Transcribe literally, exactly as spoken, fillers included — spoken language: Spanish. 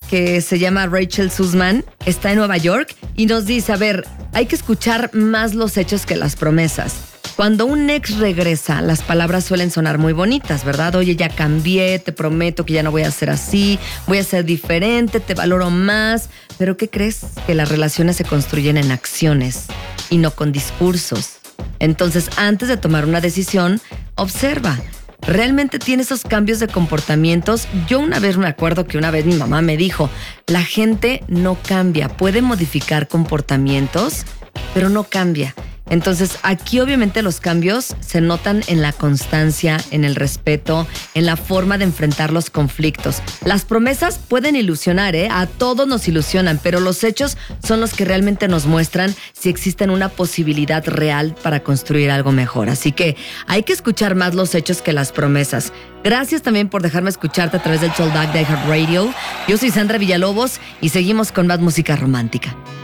que se llama Rachel Sussman, está en Nueva York y nos dice, a ver, hay que escuchar más los hechos que las promesas. Cuando un ex regresa, las palabras suelen sonar muy bonitas, ¿verdad? Oye, ya cambié, te prometo que ya no voy a ser así, voy a ser diferente, te valoro más. Pero ¿qué crees? Que las relaciones se construyen en acciones y no con discursos. Entonces, antes de tomar una decisión, observa. ¿Realmente tiene esos cambios de comportamientos? Yo una vez me acuerdo que una vez mi mamá me dijo, la gente no cambia, puede modificar comportamientos, pero no cambia. Entonces, aquí obviamente los cambios se notan en la constancia, en el respeto, en la forma de enfrentar los conflictos. Las promesas pueden ilusionar, ¿eh? A todos nos ilusionan, pero los hechos son los que realmente nos muestran si existe una posibilidad real para construir algo mejor. Así que hay que escuchar más los hechos que las promesas. Gracias también por dejarme escucharte a través del Talkback de iHeartRadio. Yo soy Sandra Villalobos y seguimos con más música romántica.